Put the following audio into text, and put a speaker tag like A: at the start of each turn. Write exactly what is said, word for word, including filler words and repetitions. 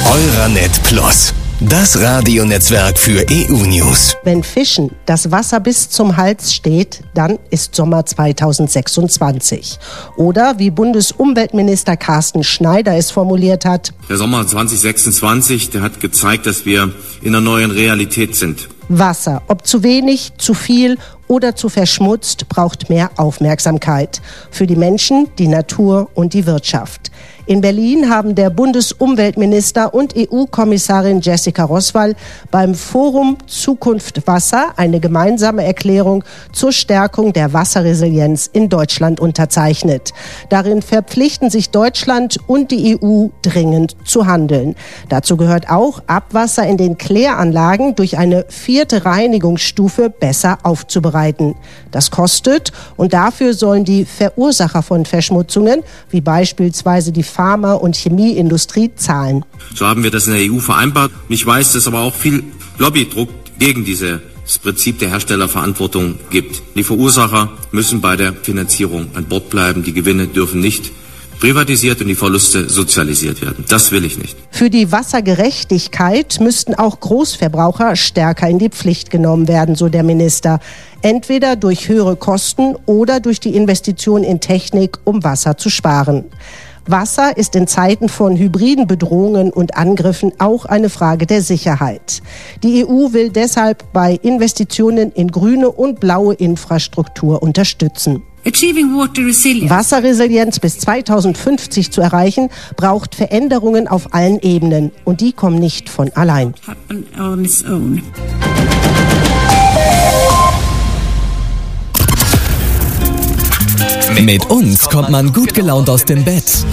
A: Euranet Plus, das Radionetzwerk für E U-News.
B: Wenn Fischen das Wasser bis zum Hals steht, dann ist Sommer zweitausendsechsundzwanzig. Oder wie Bundesumweltminister Carsten Schneider es formuliert hat:
C: Der Sommer zweitausendsechsundzwanzig, der hat gezeigt, dass wir in einer neuen Realität sind.
B: Wasser, ob zu wenig, zu viel oder zu verschmutzt, braucht mehr Aufmerksamkeit. Für die Menschen, die Natur und die Wirtschaft. In Berlin haben der Bundesumweltminister und E U-Kommissarin Jessica Roswall beim Forum Zukunft Wasser eine gemeinsame Erklärung zur Stärkung der Wasserresilienz in Deutschland unterzeichnet. Darin verpflichten sich Deutschland und die E U dringend zu handeln. Dazu gehört auch, Abwasser in den Kläranlagen durch eine vierte Reinigungsstufe besser aufzubereiten. Das kostet, und dafür sollen die Verursacher von Verschmutzungen, wie beispielsweise die Pharma- und Chemieindustrie, zahlen.
C: So haben wir das in der E U vereinbart. Ich weiß, dass es aber auch viel Lobbydruck gegen dieses Prinzip der Herstellerverantwortung gibt. Die Verursacher müssen bei der Finanzierung an Bord bleiben. Die Gewinne dürfen nicht privatisiert und die Verluste sozialisiert werden. Das will ich nicht.
B: Für die Wassergerechtigkeit müssten auch Großverbraucher stärker in die Pflicht genommen werden, so der Minister. Entweder durch höhere Kosten oder durch die Investition in Technik, um Wasser zu sparen. Wasser ist in Zeiten von hybriden Bedrohungen und Angriffen auch eine Frage der Sicherheit. Die E U will deshalb bei Investitionen in grüne und blaue Infrastruktur unterstützen. Wasserresilienz bis zweitausendfünfzig zu erreichen, braucht Veränderungen auf allen Ebenen. Und die kommen nicht von allein.
A: Mit uns kommt man gut gelaunt aus dem Bett.